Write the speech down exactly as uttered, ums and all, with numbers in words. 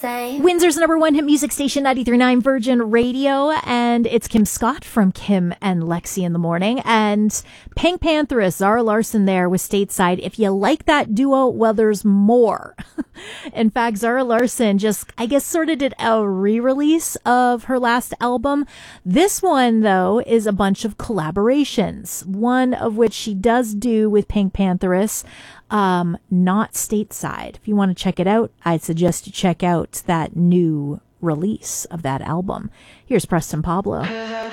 same. Windsor's number one hit music station, ninety-three point nine Virgin Radio, and it's Kim Scott from Kim and Lexi in the Morning, and Pink Pantheress, Zara Larsson there with Stateside. If you like that duo, well, there's more. In fact, Zara Larsson just, I guess, sort of did a re-release of her last album. This one, though, is a bunch of collaborations, one of which she does do with Pink Pantheress, um, not Stateside. If you want to check it out, I'd suggest you check out that new release of that album. Here's Preston Pablo.